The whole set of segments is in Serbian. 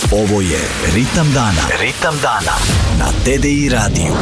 Ovo je Ritam dana. Ritam dana na TDI radiju.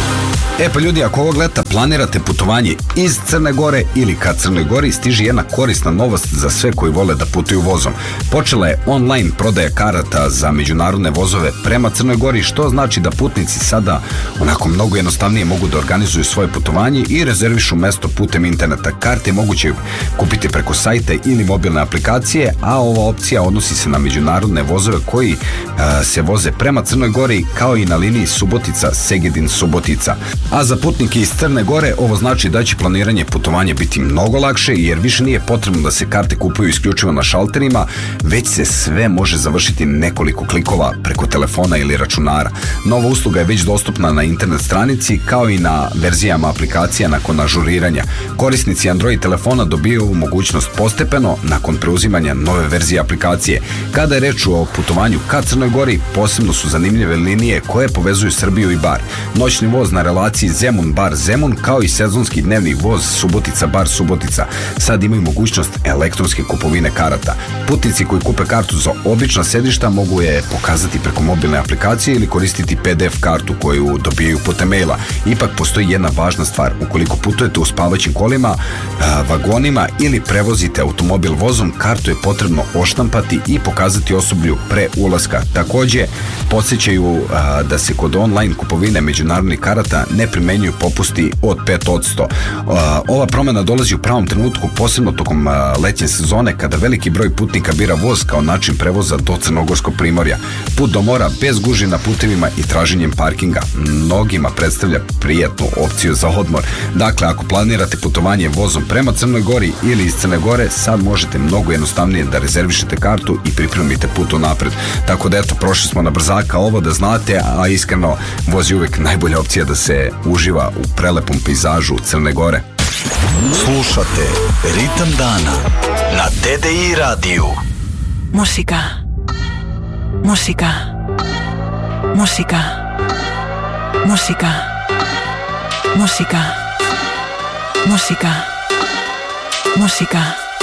Pa ljudi, ako ovog leta planirate putovanje iz Crne Gore ili ka Crnoj Gori, stiže jedna korisna novost za sve koji vole da putuju vozom. Počela je online prodaja karata za međunarodne vozove prema Crnoj Gori, što znači da putnici sada onako mnogo jednostavnije mogu da organizuju svoje putovanje i rezervišu mesto putem interneta. Karte moguće kupiti preko sajta ili mobilne aplikacije, a ova opcija odnosi se na međunarodne vozove koji se voze prema Crnoj Gori, kao i na liniji Subotica-Segedin-Subotica. A za putnike iz Crne Gore ovo znači da će planiranje putovanja biti mnogo lakše, jer više nije potrebno da se karte kupuju isključivo na šalterima, već se sve može završiti nekoliko klikova preko telefona ili računara. Nova usluga je već dostupna na internet stranici, kao i na verzijama aplikacija nakon ažuriranja. Korisnici Android telefona dobiju mogućnost postepeno nakon preuzimanja nove verzije aplikacije. Kada je reč o putovanju ka Crnoj Gori, posebno su zanimljive linije koje povezuju Srbiju i Bar. Noćni voz na relaciji Zemun-Bar Zemun, kao i sezonski dnevni voz Subotica-Bar Subotica sad imaju mogućnost elektronske kupovine karata. Putnici koji kupe kartu za obična sedišta mogu je pokazati preko mobilne aplikacije ili koristiti PDF kartu koju dobijaju putem maila. Ipak postoji jedna važna stvar: ukoliko putujete u spavaćim kolima, vagonima ili prevozite automobil vozom, kartu je potrebno odštampati i pokazati osoblju pre ulaska. Takođe, podsjećaju da se kod online kupovine međunarodnih karata ne primenjuju popusti od 5%. Ova promena dolazi u pravom trenutku, posebno tokom letnje sezone, kada veliki broj putnika bira voz kao način prevoza do Crnogorskog primorja. Put do mora bez gužvi na putevima i traženjem parkinga mnogima predstavlja prijatnu opciju za odmor. Dakle, ako planirate putovanje vozom prema Crnoj Gori ili iz Crne Gore, sad možete mnogo jednostavnije da rezervišete kartu i pripremite put unapred. Tako da eto, prošli smo na brzaka ovo da znate, a iskreno, voz je uvek najbolja opcija da se uživa u prelepom pejzažu Crne Gore. Slušate Ritam dana na TDI radiju. Musika. Musika. Musika. Musika. Musika. Musika. Musika.